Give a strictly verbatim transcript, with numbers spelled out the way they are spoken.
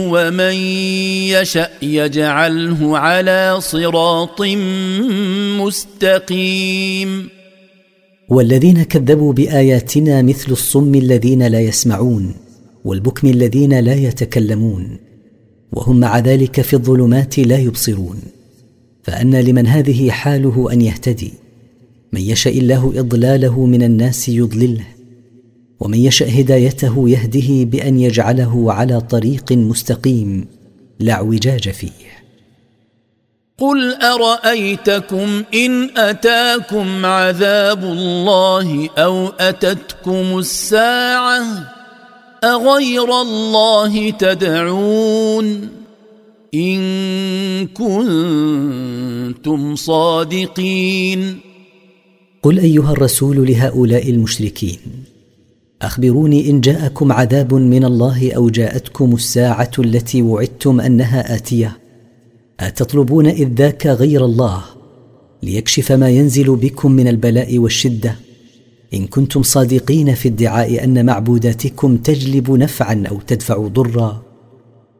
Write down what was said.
ومن يشأ يجعله على صراط مستقيم. والذين كذبوا بآياتنا مثل الصم الذين لا يسمعون والبكم الذين لا يتكلمون وهم مع ذلك في الظلمات لا يبصرون. فأن لمن هذه حاله أن يهتدي؟ من يشاء الله إضلاله من الناس يضلله، ومن يشاء هدايته يهده بأن يجعله على طريق مستقيم لا اعوجاج فيه. قل أرأيتكم إن أتاكم عذاب الله أو أتتكم الساعة أغير الله تدعون إن كنتم صادقين. قل أيها الرسول لهؤلاء المشركين: أخبروني إن جاءكم عذاب من الله أو جاءتكم الساعة التي وعدتم أنها آتية، أتطلبون إذ ذاك غير الله ليكشف ما ينزل بكم من البلاء والشدة؟ إن كنتم صادقين في ادعاء أن معبوداتكم تجلب نفعا أو تدفع ضرا